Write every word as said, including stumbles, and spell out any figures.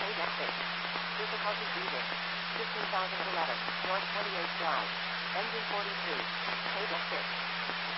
Page exit. Difficulty breathing. fifteen thousand eleven. North twenty-eighth Drive. Engine forty-three. Page exit.